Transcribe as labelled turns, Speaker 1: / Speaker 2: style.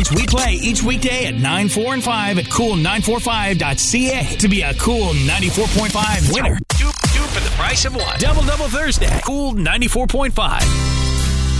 Speaker 1: games we play each weekday at 9, 4, and 5 at cool945.ca to be a Cool 94.5 winner. Two for the price of one. Double Thursday. Cool 94.5.